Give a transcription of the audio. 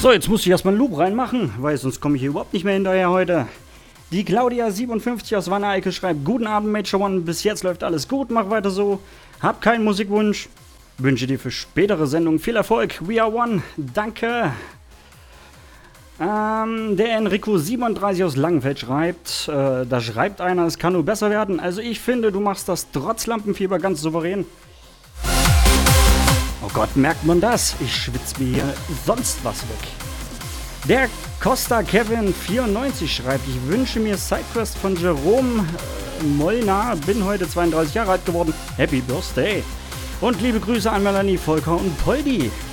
So, jetzt muss ich erstmal einen Loop reinmachen, weil sonst komme ich hier überhaupt nicht mehr hinterher heute. Die Claudia57 aus Wanne-Eickel schreibt: Guten Abend, Major One. Bis jetzt läuft alles gut, mach weiter so. Hab keinen Musikwunsch. Wünsche dir für spätere Sendungen viel Erfolg. We are one. Danke. Der Enrico37 aus Langenfeld schreibt, da schreibt einer, es kann nur besser werden. Also ich finde, du machst das trotz Lampenfieber ganz souverän. Oh Gott, merkt man das? Ich schwitze mir hier sonst was weg. Der Costa Kevin 94 schreibt, ich wünsche mir Sidequest von Jerome Molnar, bin heute 32 Jahre alt geworden. Happy Birthday. Und liebe Grüße an Melanie, Volker und Poldi.